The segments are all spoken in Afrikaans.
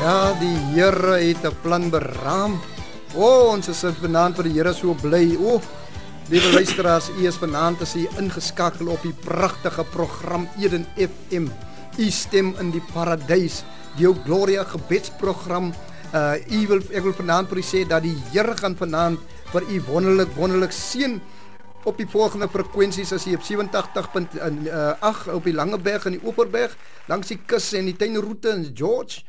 Ja, die Here het 'n plan beraam. Ons is vanaand vir die Here so bly. Liewe luisteraars, u is vanaand as u ingeskakel op die pragtige program Eden FM. U stem in die paradys, die Gloria gebedsprogram. Ek wil vanaand vir u sê dat die Here gaan vanaand vir u wonderlik seën op die volgende frekwensies as jy op 87.8 op die Langeberg en die Oeverberg, langs die kus en die tuinroete in George,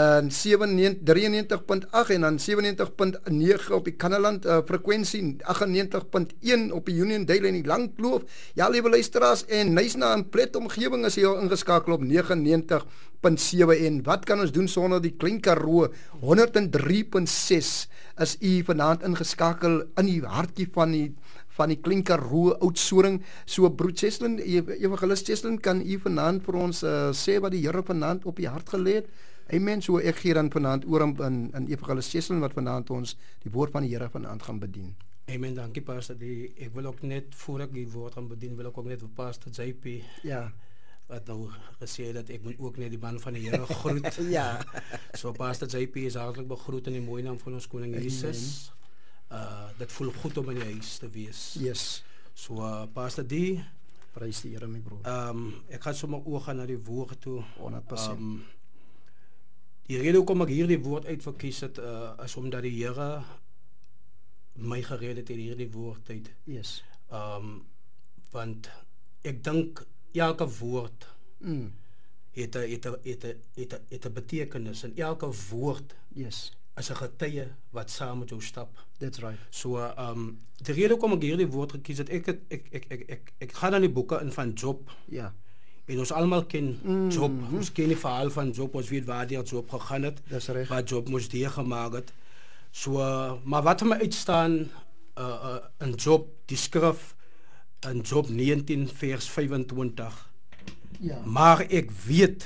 93.8 en dan 97.9 op die Kannaland frekwensie, 98.1 op die Uniondale en die Langkloof. Ja, liewe luisteraars, en Nysna en Plet omgewing is hier ingeskakel op 99.7. En wat kan ons doen sonder die Klein Karoo 103.6 is u vanaand ingeskakel in die hartjie van die Klein Karoo Oudtshoorn. So broer Cheslin, evangelist Cheslin, kan u vanaand vir ons sê wat die Here vanaand op die hart gelê het? Amen. So ek gee dan vanaand oor aan evangelist Cheslin wat vanaand ons die woord van die Here vanaand gaan bedien. Amen, dankie pastor. Ek wil ook net voor ek die woord gaan bedien, wil ek ook net vir pastor JP. Ja. Wat nou gesê dat ek moet ook net die man van die Here groet. Ja. So pastor JP is hartlik begroet in die mooi naam van ons koning Jesus. Dit voel goed om in die huis te wees. Yes. So pastor D, prys die Here my broer. ek gaan sommer oor gaan na die woord toe. 100%. Die rede hoekom ek hier die woord uitverkies het, is omdat die Here my gered het in hierdie woord uit. Yes. Want ek dink elke woord het 'n betekenis en elke woord Yes. is 'n getuie wat saam met jou stap. That's right. So die rede hoekom ek hierdie woord gekies het, ek gaan aan die boeke in van Job. Ja. En ons almal ken Job. Ons ken die verhaal van Job, ons weet waar die Job gegaan het. Dis reg. Wat Job moes deurgemaak het. So maar wat vir my uitstaan in Job, die skrif in Job 19 vers 25. Ja. Maar ek weet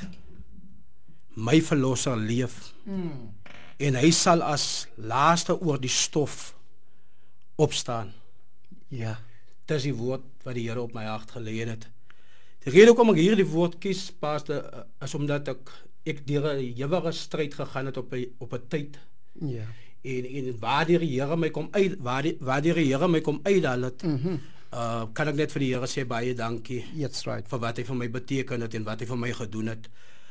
my verlosser leef. En hy sal as laaste oor die stof opstaan. Ja. Dis die woord wat die Here op my hart gelê het. Die rede hoekom ek hier die woord kies, pastor, is omdat ek deur 'n ewige stryd gegaan het op 'n tyd. Ja. En waar die Here my kom uit, waar die Here my kom uithaal het, kan ek net vir die Here sê baie dankie. That's right. Vir wat hy vir my beteken het en wat hy vir my gedoen het.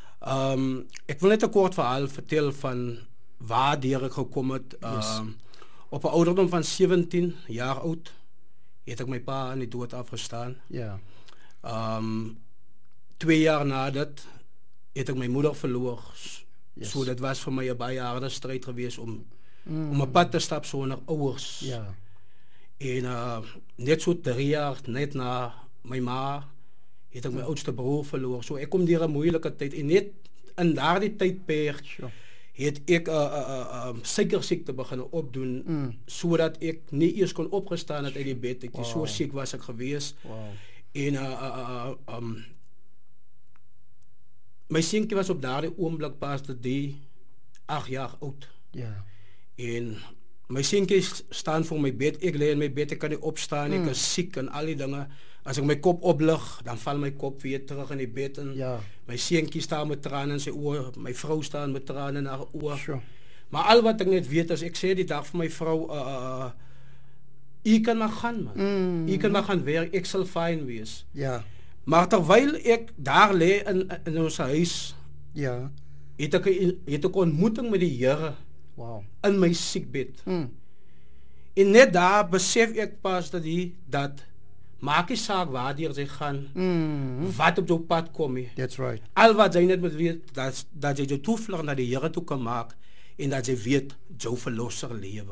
Ek wil net 'n kort verhaal vertel van waar ek gekom het. Yes. Op 'n ouderdom van 17 jaar oud het ek my pa aan die dood afgestaan. Ja. 2 jaar na dit het ek my moeder verloor. Yes. So dit was vir my 'n baie harde stryd geweest om 'n pad te stap sonder ouers. Ja. En net so 3 jaar net na my ma het ek my oudste broer verloor. So ek kom deur 'n moeilike tyd en net in daardie tydperk het ek suikersiekte begin opdoen sodat ek nie eers kon opgestaan het uit die bed. Ek so siek was ek geweest. Wow. En my seentjie was op daardie oomblik pastor die 8 jaar oud. Ja. En my seentjie staan voor my bed, ek lê in my bed, ek kan nie opstaan, ek is siek en al die dinge. As ek my kop oplig, dan val my kop weer terug in die bed en Ja. my seentjie staan met trane in sy oë, my vrou staan met trane in haar oë. Sure. Maar al wat ek net weet is, ek sê die dag vir my vrou, u kan maar gaan man, u kan maar gaan werk, ek sal fyn wees. Ja. Maar terwyl ek daar lê in ons huis, Ja. het ek 'n ontmoeting met die Here Wow. in my siekbed. En net daar besef ek pas dat maak nie saak waar jy gaan, wat op jou pad kom nie. That's right. Al wat jy net moet weet, dat jy jou toevlug na die Here toe kan maak en dat jy weet jou verlosser lewe.